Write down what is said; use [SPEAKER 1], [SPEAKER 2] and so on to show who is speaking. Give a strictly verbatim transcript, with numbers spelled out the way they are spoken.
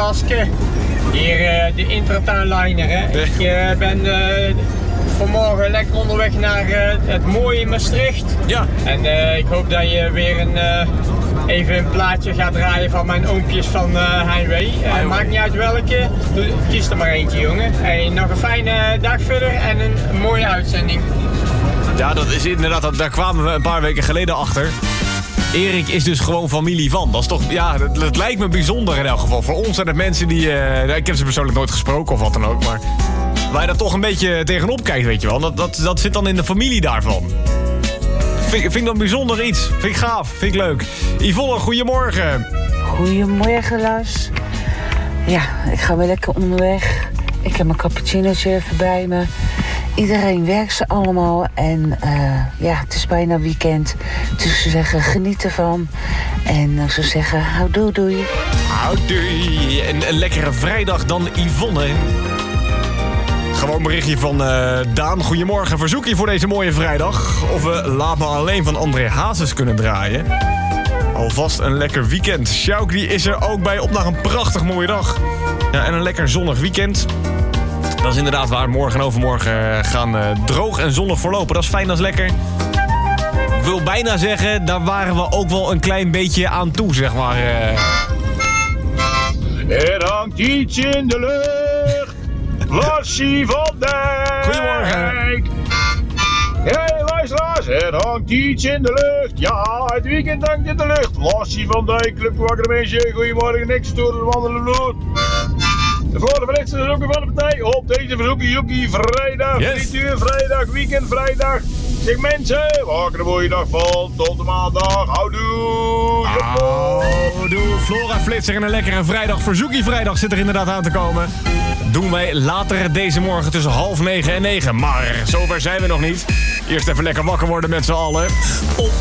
[SPEAKER 1] Laske. Hier uh, de intratuinliner, hè.
[SPEAKER 2] Nee.
[SPEAKER 1] Ik uh, ben uh, vanmorgen lekker onderweg naar uh, het mooie Maastricht.
[SPEAKER 2] Ja.
[SPEAKER 1] En uh, ik hoop dat je weer een, uh, even een plaatje gaat draaien van mijn oompjes van uh, Heimwee. Uh, maakt niet uit welke, Doe, kies er maar eentje, jongen. Hey, nog een fijne dag verder en een, een mooie uitzending.
[SPEAKER 2] Ja, dat is inderdaad, daar kwamen we een paar weken geleden achter. Erik is dus gewoon familie van. Dat is toch, ja, dat, dat lijkt me bijzonder in elk geval. Voor ons zijn het mensen die, uh, ik heb ze persoonlijk nooit gesproken of wat dan ook, maar waar je daar toch een beetje tegenop kijkt, weet je wel. Dat, dat, dat zit dan in de familie daarvan. Vind, vind ik dan bijzonder iets. Vind ik gaaf, vind ik leuk. Yvonne, goedemorgen.
[SPEAKER 3] Goedemorgen, Lars. Ja, ik ga weer lekker onderweg. Ik heb mijn cappuccinootje even bij me. Iedereen werkt ze allemaal en uh, ja, het is bijna weekend. Dus ik zou zeggen, geniet ervan. En ik zou zeggen, houdoe doei.
[SPEAKER 2] Houdoe. En een lekkere vrijdag dan Yvonne. Gewoon berichtje van uh, Daan. Goedemorgen, verzoekje voor deze mooie vrijdag. Of we Laat Me Alleen van André Hazes kunnen draaien. Alvast een lekker weekend. Sjouk die is er ook bij op naar een prachtig mooie dag. Ja, en een lekker zonnig weekend. Dat is inderdaad waar. Morgen en overmorgen gaan uh, droog en zonnig voorlopen. Dat is fijn, dat is lekker. Ik wil bijna zeggen, daar waren we ook wel een klein beetje aan toe, zeg maar. Uh...
[SPEAKER 4] Er hangt iets in de lucht. Lassie van Dijk.
[SPEAKER 2] Goedemorgen.
[SPEAKER 4] Hey luisteraars, er hangt iets in de lucht. Ja, het weekend hangt in de lucht. Lassie van Dijk, Club Wakker Mensen. Goedemorgen, niks door de wandelen bloed. Voor de verletste verzoeken van de partij op deze verzoeken Joekie vrijdag,
[SPEAKER 2] yes.
[SPEAKER 4] frituur vrijdag, weekend vrijdag. Zeg mensen, wakker een mooie dag van, tot de maandag, houdoe.
[SPEAKER 2] Houdoe, Flora Flitser en een lekkere vrijdag. Verzoekie vrijdag zit er inderdaad aan te komen. Doen wij later deze morgen tussen half negen en negen. Maar zover zijn we nog niet. Eerst even lekker wakker worden met z'n allen. Op